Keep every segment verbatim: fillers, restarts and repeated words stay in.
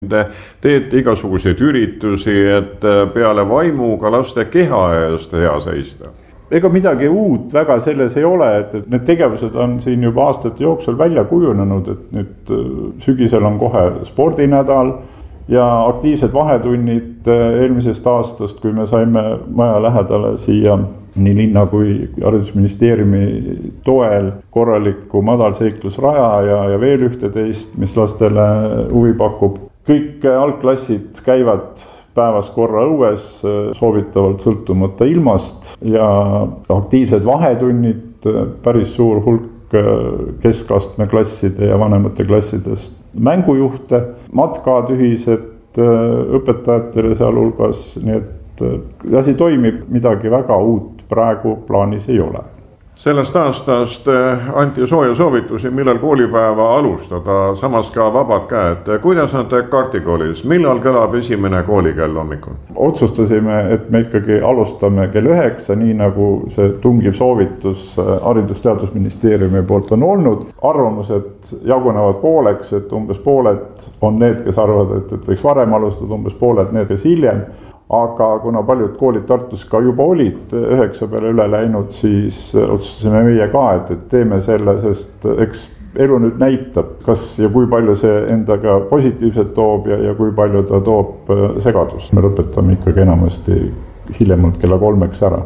Te teete igasuguseid üritusi, et peale vaimu ka laste keha eest hea seista. Ega midagi uut väga selles ei ole, et need tegevused on siin juba aastate jooksul välja kujunenud, et nüüd sügisel on kohe spordinädal ja aktiivsed vahetunnid eelmisest aastast, kui me saime maja lähedale siia nii linna kui haridusministeeriumi toel korraliku madalseiklusraja ja, ja veel ühte-teist, mis lastele huvi pakub. Kõik algklassid käivad päevas korra õues, soovitavalt sõltumata ilmast ja aktiivsed vahetunnid, päris suur hulk keskastme klasside ja vanemate klassides mängujuhte, matkad ühised õpetajatele sealhulgas, nii et asi toimib, midagi väga uut praegu plaanis ei ole. Sellest aastast anti sooja soovitusi, millal koolipäeva alustada, samas ka vabad käed. Kuidas on te Kartikoolis? Millal kõlab esimene koolikell hommikul? Otsustasime, et me ikkagi alustame kell üheksa, nii nagu see tungiv soovitus Haridus-Teadusministeeriumi poolt on olnud. Arvamused jagunevad pooleks, et umbes pooled on need, kes arvavad, et, et võiks varem alustada, umbes pooled need, kes hiljem. Aga kuna paljud koolid Tartus ka juba olid üheksa peale üle läinud, siis otsustasime meie ka, et, et teeme selle, sest eks elu nüüd näitab, kas ja kui palju see endaga positiivset toob ja, ja kui palju ta toob segadust. Me lõpetame ikkagi enamasti hiljemalt kella kolmeks ära.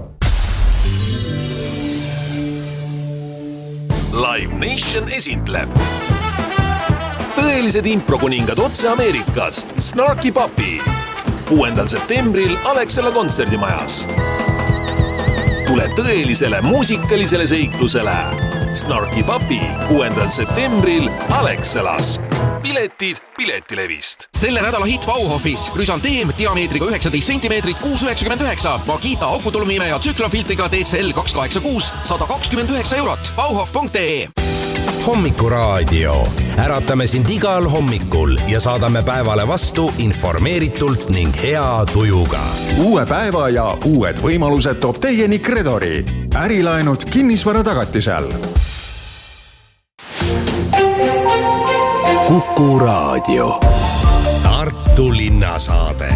Live Nation esitleb tõelised improkuningad otse Ameerikast Snarky Puppy kuuendal septembril Alexela kontserdimajas. Tule tõelisele muusikalisele seiklusele. Snarky Puppy kuuendal septembril Alexelas. Piletid Piletilevist. Selle nädala hit Bauhofis Chrysantheme diameetriga üheksateist sentimeetrit kuus üheksakümmend üheksa. Makita akutolumime ja tsüklonfiltriga D C L kaks kaheksakümmend kuus sada kakskümmend üheksa eurot. Bauhof punkt ee. Hommikuraadio. Äratame sind igal hommikul ja saadame päevale vastu informeeritult ning hea tujuga. Uue päeva ja uued võimalused toob teieni Credori. Ärilaenud kinnisvara tagatisel. Kuku Raadio. Tartu linnasaade.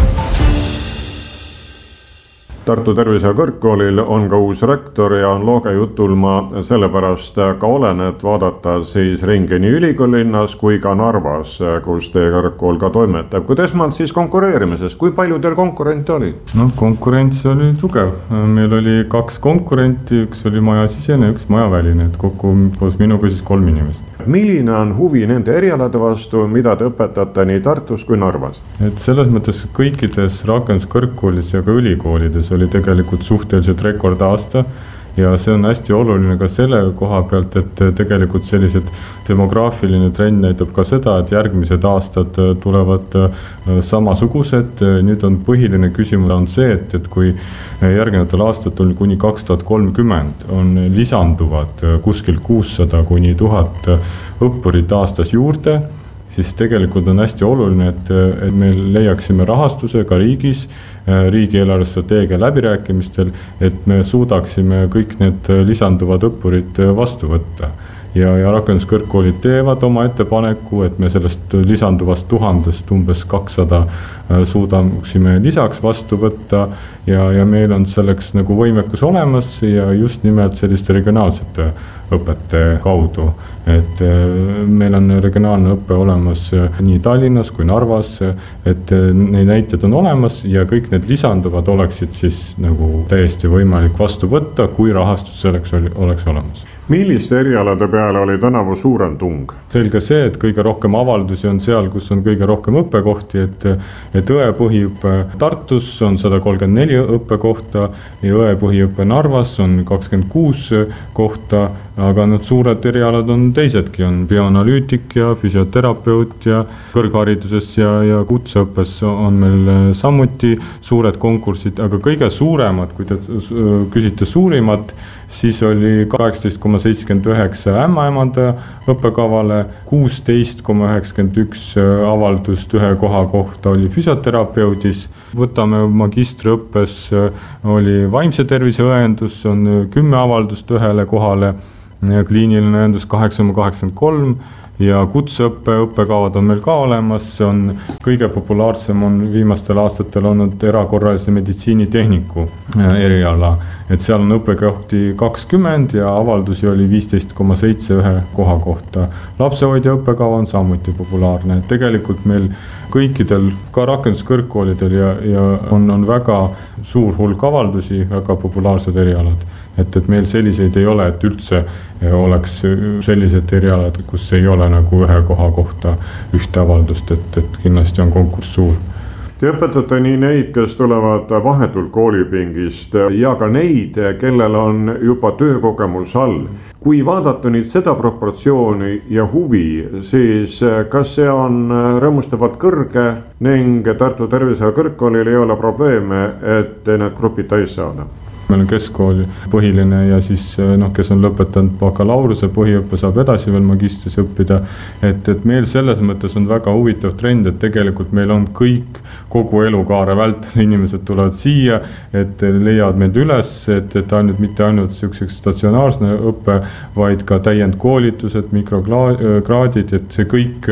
Tartu Tervise Kõrgkoolil on ka uus rektor ja Looge jutul ma sellepärast ka olen, et vaadata siis ringi nii ülikoolilinnas kui ka Narvas, kus teie kõrgkool ka toimetab. Kui esmalt siis konkureerimisest, kui palju teil konkurente oli? No konkurents oli tugev. Meil oli kaks konkurenti, üks oli majasisene, üks majaväline, et kokku koos minuga siis kolm inimest. Milline on huvi nende erialade vastu, mida te õpetate nii Tartus kui Narvas? Et selles mõttes kõikides rakenduskõrgkoolis ja ka ülikoolides oli tegelikult suhteliselt rekordaasta ja see on hästi oluline ka selle koha pealt, et tegelikult sellised demograafiline trend näitab ka seda, et järgmised aastad tulevad samasugused. Nüüd on põhiline küsimus on see, et, et kui järgnevatel aastatel kuni kaks tuhat kolmkümmend on lisanduvad kuskil kuussada kuni tuhat õppurit aastas juurde, siis tegelikult on hästi oluline, et, et me leiaksime rahastuse ka riigis, riigieelarve strateegia läbirääkimistel, et me suudaksime kõik need lisanduvad õppurid vastu võtta. Ja, ja rakenduskõrgkoolid teevad oma ettepaneku, et me sellest lisanduvast tuhandest umbes kakssada suudaksime lisaks vastu võtta ja, ja meil on selleks nagu võimekus olemas ja just nimelt selliste regionaalsete õpete kaudu. Et meil on regionaalne õppe olemas nii Tallinnas kui Narvas, et neid näited on olemas ja kõik need lisanduvad oleksid siis nagu täiesti võimalik vastu võtta, kui rahastus selleks oli, oleks olemas. Milliste erialade peale oli tänavu suurem tung? Selge see, et kõige rohkem avaldusi on seal, kus on kõige rohkem õppekohti, et, et õepõhiõppe Tartus on sada kolmkümmend neli õppekohta ja õepõhiõppe Narvas on kakskümmend kuus kohta, aga need suured erialad on teisedki, on bioanalüütik ja füsioterapeut ja kõrghariduses ja, ja kutseõppes on meil samuti suured konkursid, aga kõige suuremad, kui te küsite suurimat, siis oli kaheksateist koma seitsekümmend üheksa ämmaemanda õppekavale, kuusteist koma üheksakümmend üks avaldust ühe koha kohta oli füsioterapeudis. Võtame magistriõppes oli vaimse tervise õendus, on kümme avaldust ühele kohale, kliiniline õendus kaheksa koma kaheksakümmend kolm ja kutseõppe õppekavad on meil ka olemas, see on kõige populaarsem on viimastel aastatel olnud erakorralise meditsiinitehniku eriala, et seal on õppekohti kakskümmend ja avaldusi oli viisteist koma seitse ühe koha kohta. Lapsehoidja õppekava on samuti populaarne, tegelikult meil kõikidel, ka rakenduskõrgkoolidel ja, ja on, on väga suur hulk avaldusi, väga populaarsed erialad. Et, et meil selliseid ei ole, et üldse oleks sellised erialad, kus ei ole nagu ühe koha kohta ühte avaldust, et, et kindlasti on konkurss suur. Te õpetate nii neid, kes tulevad vahetult koolipingist ja ka neid, kellel on juba töökogemus all. Kui vaadata nüüd seda proportsiooni ja huvi, siis kas see on rõõmustavalt kõrge ning Tartu Tervishoiu Kõrgkoolil ei ole probleeme, et need grupid täis saada? Meil on keskkool põhiline ja siis, noh, kes on lõpetanud bakalaureuse põhiõppe, saab edasi veel magistris õppida. Et, et meil selles mõttes on väga huvitav trend, et tegelikult meil on kõik kogu elukaare vältel inimesed tulevad siia, et leiavad meid üles, et, et ainult, mitte ainult selliseks statsionaarsne õppe, vaid ka täiendkoolitused, mikrokraadid, et see kõik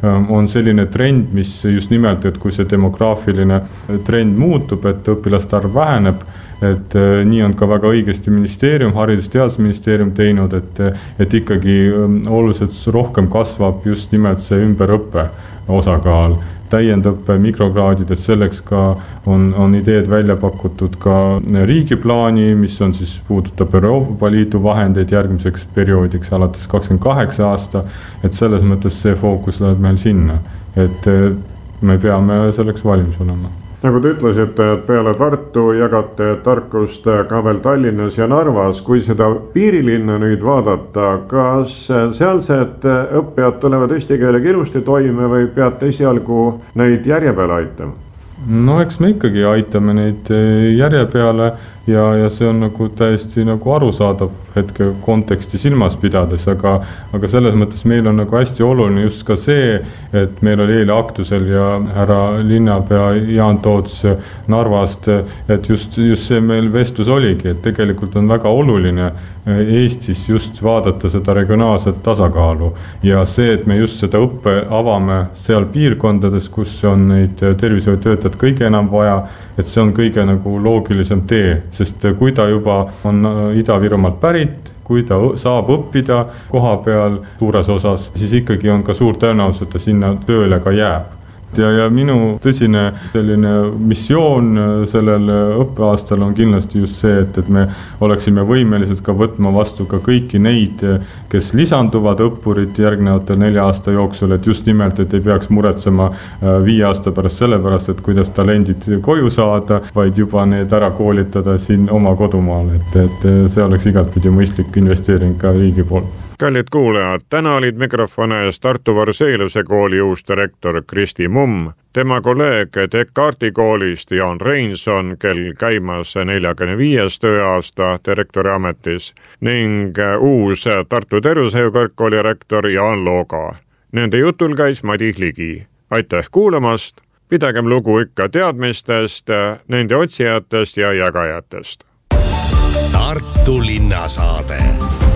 on selline trend, mis just nimelt, et kui see demograafiline trend muutub, et õpilaste arv väheneb, et nii on ka väga õigesti ministeerium, Haridus- ja Teadusministeerium teinud, et, et ikkagi oluliselt rohkem kasvab just nimelt see ümberõppe osakaal. Täiendõppe, mikrokraadid, et selleks ka on, on ideed välja pakutud ka riigiplaani, mis on siis puudutab Euroopa Liidu vahendeid järgmiseks perioodiks alates kakskümmend kaheksa aasta, et selles mõttes see fookus läheb meil sinna, et me peame selleks valmis olema. Nagu te ütlesite, et peale Tartu jagate tarkust ka veel Tallinnas ja Narvas, kui seda piirilinna nüüd vaadata, kas sealsed õppijad tulevad eesti keelega ilusti toime või peate esialgu neid järje peale aitama? No eks me ikkagi aitame neid järje peale ja, ja see on nagu täiesti nagu arusaadav hetke konteksti silmas pidades, aga, aga selles mõttes meil on nagu hästi oluline just ka see, et meil oli eile aktusel ja härra linnapea Jaan Toots Narvast, et just, just see meil vestlus oligi, et tegelikult on väga oluline Eestis just vaadata seda regionaalset tasakaalu ja see, et me just seda õppe avame seal piirkondades, kus on neid tervishoiutöötajad kõige enam vaja, et see on kõige nagu loogilisem tee, sest kui ta juba on Ida-Virumaalt pärit, kui ta saab õppida koha peal suures osas, siis ikkagi on ka suur tõenäosus, et ta sinna tööle ka jääb. Ja, ja minu tõsine selline missioon sellel õppeaastal on kindlasti just see, et, et me oleksime võimelised ka võtma vastu ka kõiki neid, kes lisanduvad õppurid järgnevatel nelja aasta jooksul, et just nimelt, et ei peaks muretsema viie aasta pärast sellepärast, et kuidas talendid koju saada, vaid juba need ära koolitada siin oma kodumaal, et, et see oleks igatpidi mõistlik investeering ka riigi poolt. Kallid kuulajad, täna olid mikrofone ees Tartu Varseiluse kooli uus direktor Kristi Mumm, tema kolleeg Descartesi koolist Jaan Reinson, kel käimas neljakümne viies tööaasta direktori ametis ning uus Tartu Tervishoiu Kõrgkooli rektor Jaan Looga. Nende jutul käis Madis Ligi. Aitäh kuulamast, pidagem lugu ikka teadmistest, nende otsijatest ja jagajatest. Tartu linnasaade.